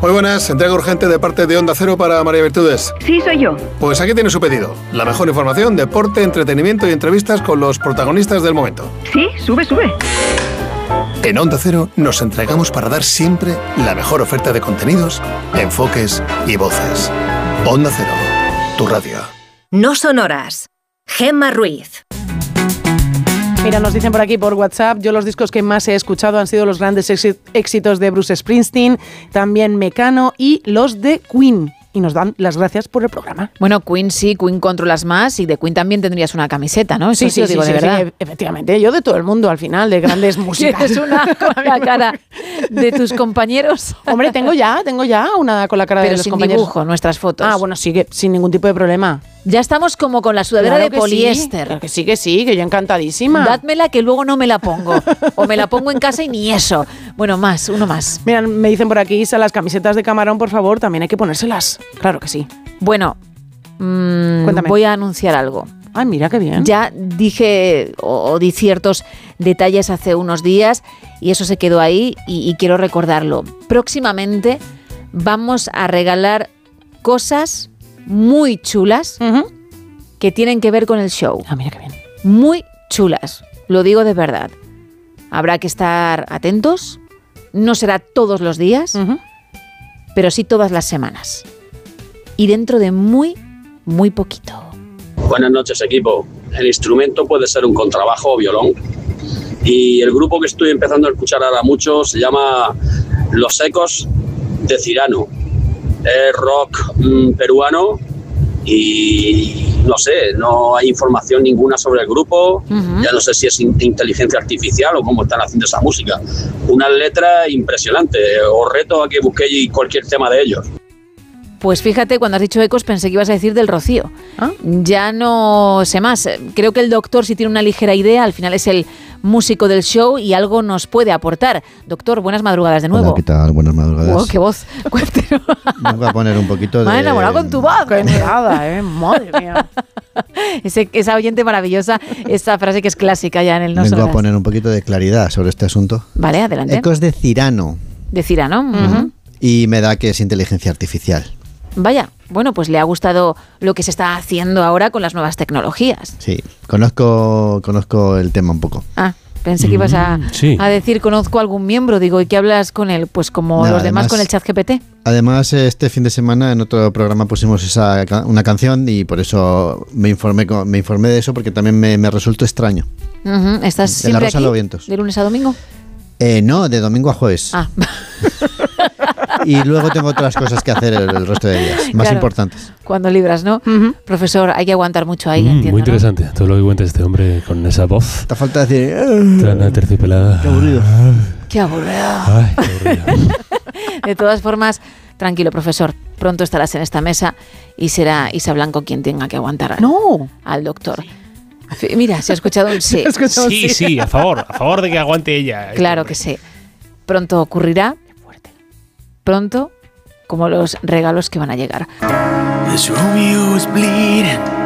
Muy buenas, entrega urgente de parte de Onda Cero para María Virtudes. Sí, soy yo. Pues aquí tiene su pedido. La mejor información, deporte, entretenimiento y entrevistas con los protagonistas del momento. Sí, sube. En Onda Cero nos entregamos para dar siempre la mejor oferta de contenidos, enfoques y voces. Onda Cero, tu radio. No son horas. Gemma Ruiz. Mira, nos dicen por aquí por WhatsApp, yo los discos que más he escuchado han sido los grandes éxitos de Bruce Springsteen, también Mecano y los de Queen. Y nos dan las gracias por el programa. Bueno, Queen sí, Queen controlas más y de Queen también tendrías una camiseta, ¿no? Eso sí, lo digo de verdad. Sí, efectivamente, yo de todo el mundo al final, de grandes músicas. ¿Tienes una con la cara de tus compañeros? Hombre, tengo ya una con la cara de los compañeros. Pero sin dibujo, nuestras fotos. Ah, bueno, sí, que sin ningún tipo de problema. Ya estamos como con la sudadera de poliéster. Claro que sí, que yo encantadísima. Dádmela que luego no me la pongo. O me la pongo en casa y ni eso. Bueno, uno más. Mira, me dicen por aquí, Isa, las camisetas de camarón, por favor, también hay que ponérselas. Claro que sí. Bueno, voy a anunciar algo. Ay, mira qué bien. Ya dije o di ciertos detalles hace unos días y eso se quedó ahí y quiero recordarlo. Próximamente vamos a regalar cosas muy chulas que tienen que ver con el show. Ah, mira qué bien. Muy chulas, lo digo de verdad. Habrá que estar atentos, no será todos los días, pero sí todas las semanas. Y dentro de muy, muy poquito. Buenas noches, equipo. El instrumento puede ser un contrabajo o violón. Y el grupo que estoy empezando a escuchar ahora mucho se llama Los Ecos de Cirano. Es rock peruano y no sé, no hay información ninguna sobre el grupo. Ya no sé si es inteligencia artificial o cómo están haciendo esa música. Una letra impresionante. Os reto a que busquéis cualquier tema de ellos. Pues fíjate, cuando has dicho Ecos pensé que ibas a decir del Rocío. Ya no sé más. Creo que el doctor sí tiene una ligera idea. Al final es el músico del show y algo nos puede aportar. Doctor, buenas madrugadas de nuevo. Hola, ¿qué tal? Buenas madrugadas. ¡Oh, qué voz! Cuéntanos. Vengo a poner un poquito de... Me he enamorado con tu voz. ¡Qué nada, madre mía! Esa oyente maravillosa, esa frase que es clásica ya en el No Vengo Sonoras. a poner un poquito de claridad sobre este asunto. Vale, adelante. Ecos de Cirano. De Cirano. Y me da que es inteligencia artificial. Vaya, bueno, pues le ha gustado lo que se está haciendo ahora con las nuevas tecnologías. Sí, conozco el tema un poco. Ah, pensé que ibas a decir conozco a algún miembro, digo, ¿y qué hablas con él? Pues como los demás con el ChatGPT. Además, este fin de semana en otro programa pusimos una canción y por eso me informé de eso, porque también me resultó extraño. ¿Estás de La siempre Rosa aquí? de los Vientos. ¿De lunes a domingo? No, de domingo a jueves. Ah. Y luego tengo otras cosas que hacer el resto de días, más importantes. Cuando libras, ¿no? Profesor, hay que aguantar mucho ahí, entiendo. Muy interesante, ¿no? Todo lo que cuenta este hombre con esa voz. Te falta decir... Tan terciopelada. Qué aburrido. Qué aburrido. Ay, qué aburrido. De todas formas, tranquilo, profesor. Pronto estarás en esta mesa y será Isa Blanco quien tenga que aguantar al doctor. Mira, se ha escuchado un sí. Sí, a favor de que aguante ella. Claro que sí. Pronto ocurrirá. Pronto, como los regalos que van a llegar. As Romeo was bleeding